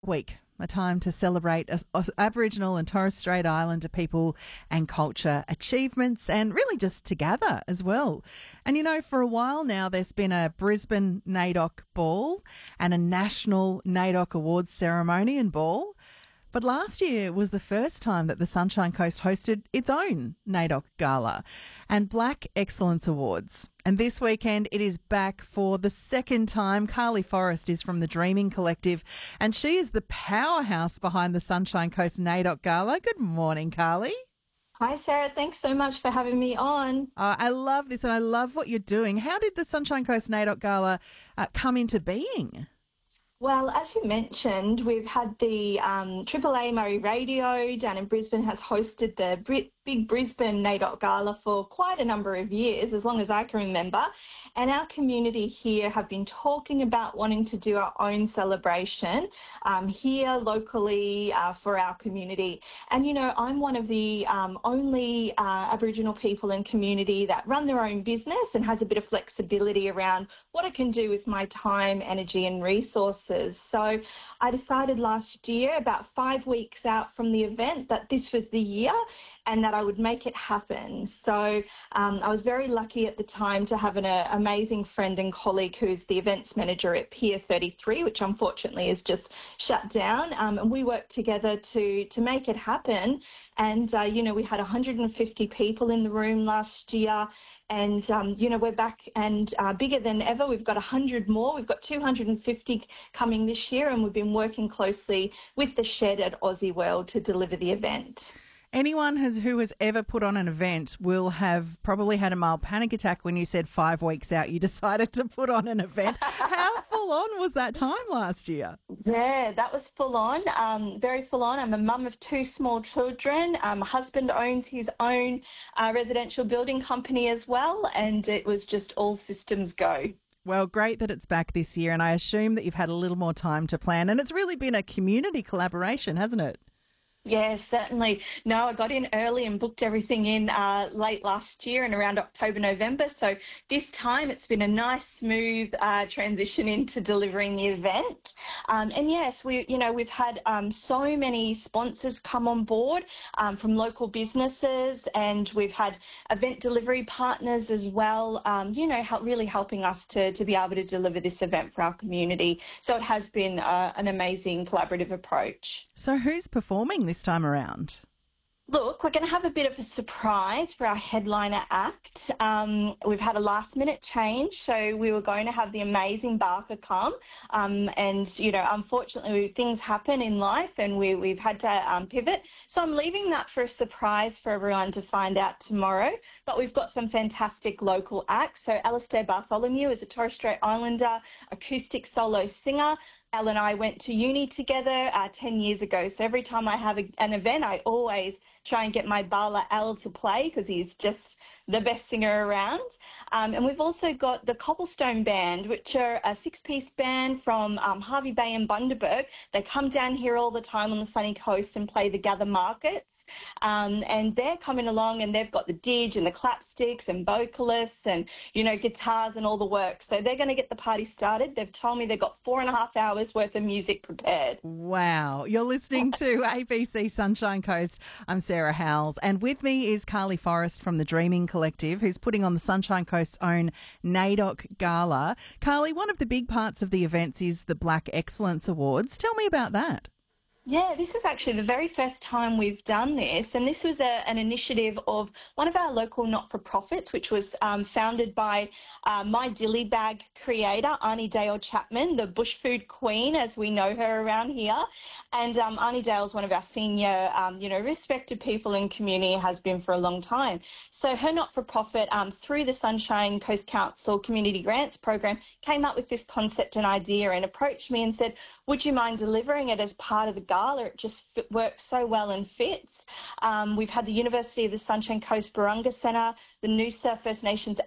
Week, a time to celebrate Aboriginal and Torres Strait Islander people and culture achievements, and really just to gather as well. And you know, for a while now, there's been a Brisbane NAIDOC ball and a national NAIDOC awards ceremony and ball. But last year was the first time that the Sunshine Coast hosted its own NAIDOC Gala and Black Excellence Awards. And this weekend it is back for the second time. Carly Forrest is from the Dreaming Collective and she is the powerhouse behind the Sunshine Coast NAIDOC Gala. Good morning, Carly. Hi, Sarah. Thanks so much for having me on. I love this and I love what you're doing. How did the Sunshine Coast NAIDOC Gala come into being? Well, as you mentioned, we've had the Triple A Murray Radio down in Brisbane has hosted the Big Brisbane NAIDOC Gala for quite a number of years, as long as I can remember. And our community here have been talking about wanting to do our own celebration here locally for our community. And, you know, I'm one of the only Aboriginal people in community that run their own business and has a bit of flexibility around what I can do with my time, energy and resources. So I decided last year, about 5 weeks out from the event, that this was the year and that I would make it happen. So I was very lucky at the time to have an amazing friend and colleague who's the events manager at Pier 33, which unfortunately is just shut down. And we worked together to make it happen. And, you know, we had 150 people in the room last year. And, you know, we're back and bigger than ever. We've got 100 more. We've got 250 coming this year. And we've been working closely with the Shed at Aussie World to deliver the event. Anyone who has ever put on an event will have probably had a mild panic attack when you said 5 weeks out you decided to put on an event. How full on was that time last year? Yeah, that was full on, very full on. I'm a mum of 2 small children. My husband owns his own residential building company as well, and it was just all systems go. Well, great that it's back this year, and I assume that you've had a little more time to plan, and it's really been a community collaboration, hasn't it? Yeah, certainly. No, I got in early and booked everything in late last year and around October, November. So this time it's been a nice, smooth transition into delivering the event. And yes, we've had so many sponsors come on board from local businesses, and we've had event delivery partners as well, really helping us to be able to deliver this event for our community. So it has been an amazing collaborative approach. So who's performing this time around? Look, we're going to have a bit of a surprise for our headliner act. We've had a last-minute change, so we were going to have the amazing Barker come, and, you know, unfortunately things happen in life and we've had to pivot. So I'm leaving that for a surprise for everyone to find out tomorrow. But we've got some fantastic local acts. So Alistair Bartholomew is a Torres Strait Islander acoustic solo singer. Elle and I went to uni together 10 years ago. So every time I have an event, I always try and get my Bala Elle to play because he's just the best singer around. And we've also got the Cobblestone Band, which are a 6-piece band from Hervey Bay and Bundaberg. They come down here all the time on the sunny coast and play the Gather Markets. And they're coming along and they've got the didge and the clapsticks and vocalists and, you know, guitars and all the work. So they're going to get the party started. They've told me they've got 4.5 hours worth of music prepared. Wow. You're listening to ABC Sunshine Coast. I'm Sarah Howells, and with me is Carly Forrest from the Dreaming Collective, who's putting on the Sunshine Coast's own NAIDOC Gala. Carly, one of the big parts of the events is the Black Excellence Awards. Tell me about that. Yeah, this is actually the very first time we've done this, and this was an initiative of one of our local not-for-profits, which was founded by my dilly bag creator, Arnie Dale Chapman, the bush food queen, as we know her around here. And Arnie Dale is one of our senior, respected people in community, has been for a long time. So her not-for-profit, through the Sunshine Coast Council Community Grants Program, came up with this concept and idea and approached me and said, would you mind delivering it as part of the Gala? It just works so well and fits. We've had the University of the Sunshine Coast Barunga Centre, the Noosa First Nations